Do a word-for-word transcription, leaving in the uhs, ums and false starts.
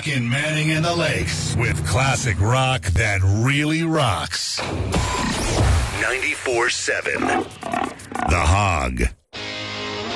Rockin' Manning and the Lakes with classic rock that really rocks. ninety-four seven The Hog.